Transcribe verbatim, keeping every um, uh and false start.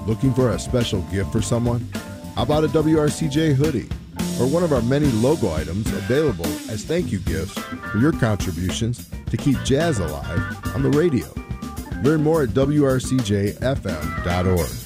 Looking for a special gift for someone? How about a W R C J hoodie or one of our many logo items available as thank you gifts for your contributions to keep jazz alive on the radio? Learn more at W R C J F M dot org.